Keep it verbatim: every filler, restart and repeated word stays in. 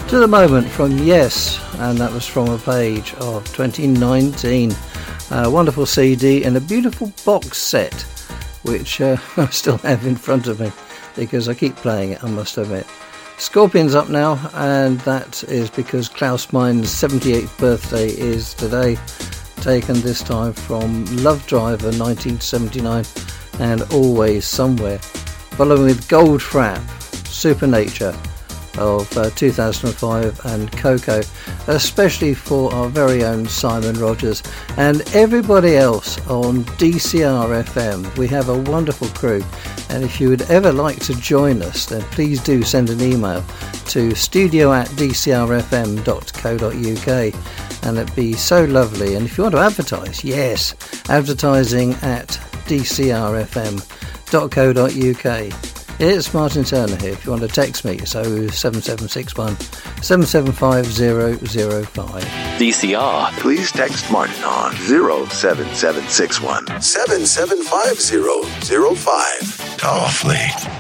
To the Moment from Yes, and that was from a page of twenty nineteen. A wonderful C D and a beautiful box set, which uh, I still have in front of me because I keep playing it, I must admit. Scorpions up now, and that is because Klaus Mein's seventy-eighth birthday is today, taken this time from Love Driver nineteen seventy-nine and Always Somewhere, following with Goldfrapp, Supernature of uh, two thousand five, and Coco, especially for our very own Simon Rogers and everybody else on D C R F M. We have a wonderful crew, and if you would ever like to join us, then please do send an email to studio at d c r f m dot co dot u k, and it'd be so lovely. And if you want to advertise, yes, advertising at d c r f m dot co dot u k. It's Martin Turner here. If you want to text me, it's oh seven seven six one, seven seven five zero zero five. D C R. Please text Martin on oh seven seven six one, seven seven five zero zero five. Toll free.